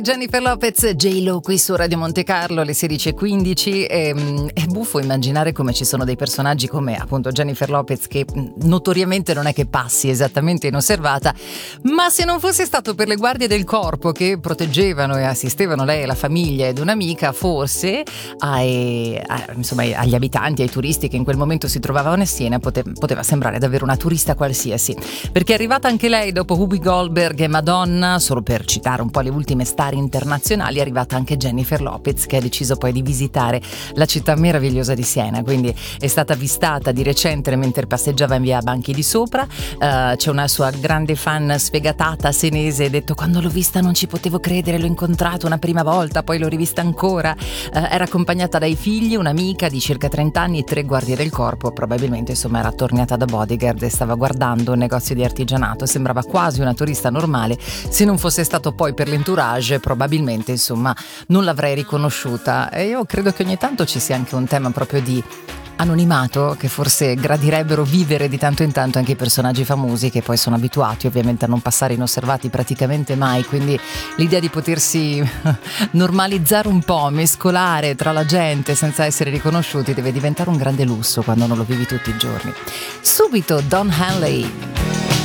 Jennifer Lopez, J-Lo qui su Radio Monte Carlo alle 16:15. È buffo immaginare come ci sono dei personaggi come appunto Jennifer Lopez che notoriamente non è che passi esattamente inosservata, ma se non fosse stato per le guardie del corpo che proteggevano e assistevano lei e la famiglia ed un'amica, forse insomma agli abitanti, ai turisti che in quel momento si trovavano a Siena, poteva sembrare davvero una turista qualsiasi, perché è arrivata anche lei dopo Whoopi Goldberg e Madonna, solo per citare un po' le ultime star internazionali. È arrivata anche Jennifer Lopez, che ha deciso poi di visitare la città meravigliosa di Siena, quindi è stata avvistata di recente mentre passeggiava in via Banchi di Sopra. C'è una sua grande fan sfegatata senese, ha detto: quando l'ho vista non ci potevo credere, l'ho incontrato una prima volta, poi l'ho rivista ancora. Era accompagnata dai figli, un'amica di circa 30 anni e 3 guardie del corpo, probabilmente insomma era tornata da bodyguard e stava guardando un negozio di artigianato. Sembrava quasi una turista normale, se non fosse stato poi per l'entourage probabilmente insomma non l'avrei riconosciuta. E io credo che ogni tanto ci sia anche un tema proprio di anonimato che forse gradirebbero vivere di tanto in tanto anche i personaggi famosi, che poi sono abituati ovviamente a non passare inosservati praticamente mai, quindi l'idea di potersi normalizzare un po', mescolare tra la gente senza essere riconosciuti deve diventare un grande lusso quando non lo vivi tutti i giorni. Subito Don Henley.